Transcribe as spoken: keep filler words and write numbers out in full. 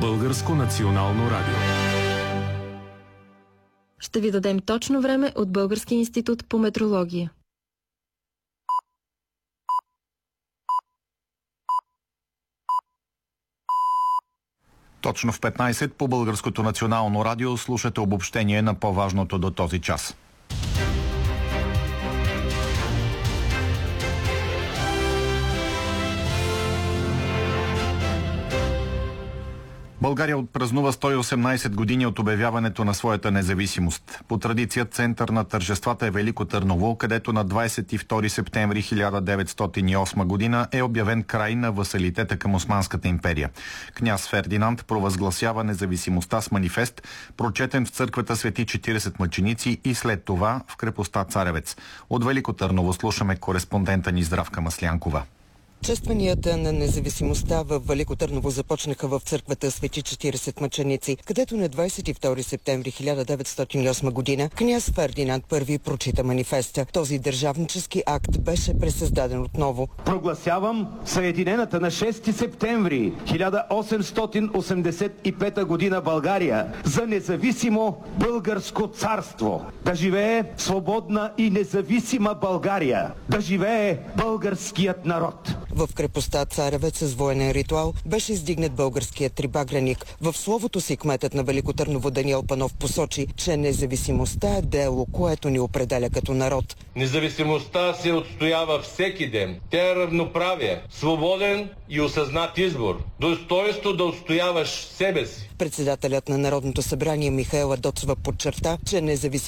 Българско национално радио. Ще ви дадем точно време от Българския институт по метрология. Точно в петнайсет по Българското национално радио слушате обобщение на по-важното до този час. България отпразнува сто и осемнайсет години от обявяването на своята независимост. По традиция център на тържествата е Велико Търново, където на двайсет и втори септември хиляда деветстотин и осма година е обявен край на васалитета към Османската империя. Княз Фердинанд провъзгласява независимостта с манифест, прочетен в църквата Свети четирийсет мъченици и след това в крепостта Царевец. От Велико Търново слушаме кореспондента ни Здравка Маслянкова. Честванията на независимостта в Велико Търново започнаха в църквата Свети четирийсет мъченици, където на двайсет и втори септември хиляда деветстотин и осма година княз Фердинанд първи прочита манифеста. Този държавнически акт беше пресъздаден отново. Прогласявам съединената на шести септември хиляда осемстотин осемдесет и пета година България за независимо българско царство. Да живее свободна и независима България. Да живее българският народ. В крепостта Царевец с военен ритуал беше издигнат българският трибагреник. В словото си кметът на Велико Търново Даниел Панов посочи, че независимостта е дело, което ни определя като народ. Независимостта се отстоява всеки ден. Тя е равноправие, свободен и осъзнат избор. Достойнство да отстояваш себе си. Председателят на Народното събрание Михаела Доцова подчерта, че независимостта